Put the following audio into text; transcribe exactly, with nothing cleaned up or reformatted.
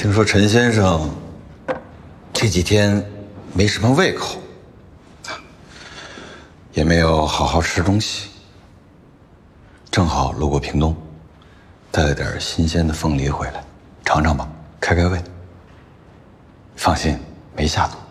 听说陈先生这几天没什么胃口，也没有好好吃东西。正好路过屏东，带了点新鲜的凤梨回来，尝尝吧，开开胃。放心，没下毒。